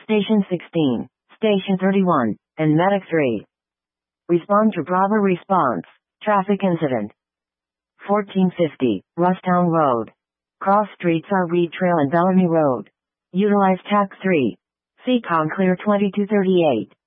Station 16, Station 31, and Medic 3. Respond to Bravo response. Traffic incident. 1450, Rustown Road. Cross streets are Reed Trail and Bellamy Road. Utilize TAC 3. Seacon clear 2238.